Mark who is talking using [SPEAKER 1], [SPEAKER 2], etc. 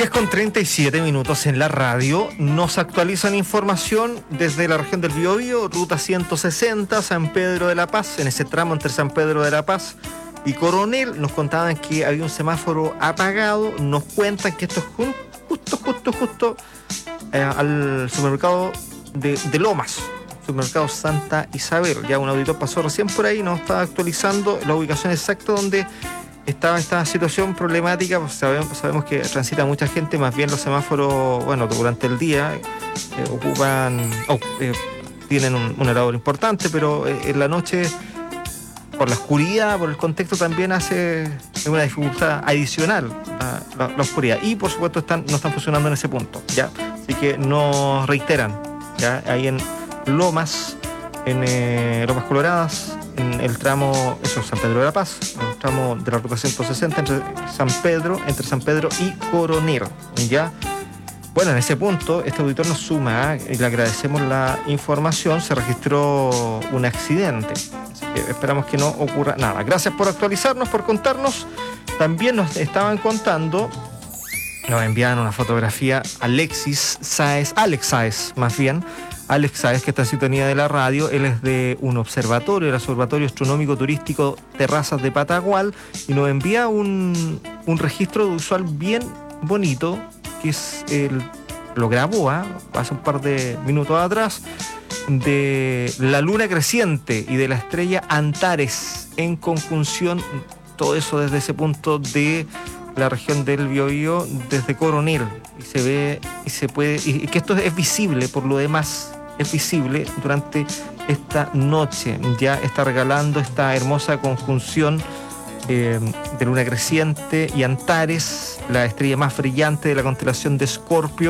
[SPEAKER 1] 10:37 en la radio. Nos actualizan información desde la región del Biobío, ruta 160, San Pedro de la Paz. En ese tramo entre San Pedro de la Paz y Coronel nos contaban que había un semáforo apagado. Nos cuentan que esto es justo al supermercado de Lomas, supermercado Santa Isabel. Ya un auditor pasó recién por ahí, nos estaba actualizando la ubicación exacta donde estaba esta situación problemática. Pues sabemos que transita mucha gente, más bien los semáforos, bueno, durante el día tienen una labor importante, pero en la noche, por la oscuridad, por el contexto, también hace una dificultad adicional la oscuridad. Y por supuesto no están funcionando en ese punto, ¿ya? Así que nos reiteran, ¿ya? Ahí en Lomas, en Lomas Coloradas, en el tramo, eso es San Pedro de la Paz, en el tramo de la ruta 160 entre San Pedro y Coronel, ¿ya? Bueno, en ese punto, este auditor nos suma, y le agradecemos la información, se registró un accidente. Así que esperamos que no ocurra nada. Gracias por actualizarnos, por contarnos. También nos estaban contando, nos envían una fotografía Alex Sáez, que está en sintonía de la radio. Él es de un observatorio, el Observatorio Astronómico Turístico Terrazas de Patagual, y nos envía un registro visual bien bonito, que lo grabó hace un par de minutos atrás, de la luna creciente y de la estrella Antares en conjunción, todo eso desde ese punto de la región del Biobío, desde Coronel, y se ve y se puede, y que esto es visible, por lo demás es visible durante esta noche. Ya está regalando esta hermosa conjunción de luna creciente y Antares, la estrella más brillante de la constelación de Escorpio,